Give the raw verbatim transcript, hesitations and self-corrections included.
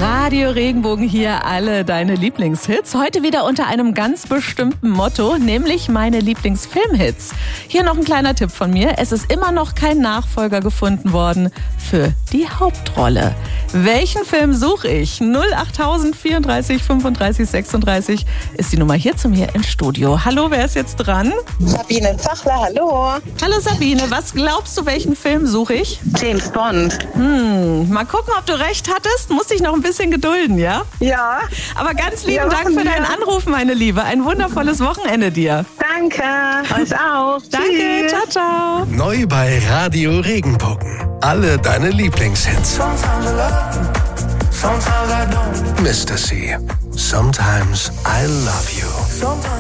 Radio Regenbogen hier, alle deine Lieblingshits. Heute wieder unter einem ganz bestimmten Motto, nämlich meine Lieblingsfilmhits. Hier noch ein kleiner Tipp von mir. Es ist immer noch kein Nachfolger gefunden worden für die Hauptrolle. Welchen Film suche ich? null achttausend vierunddreißig fünfunddreißig sechsunddreißig ist die Nummer hier zu mir ins Studio. Hallo, wer ist jetzt dran? Sabine Zachler, hallo. Hallo Sabine, was glaubst du, welchen Film suche ich? James Bond. Hm, mal gucken, ob du recht hattest. Muss dich noch ein bisschen gedulden, ja? Ja. Aber ganz lieben Ja, Dank für wir. deinen Anruf, meine Liebe. Ein wundervolles Wochenende dir. Danke, euch auch. Danke, Tschüss. ciao, ciao. Neu bei Radio Regenbogen. Alle deine Lieblingshits. Mister C. Sometimes I love you.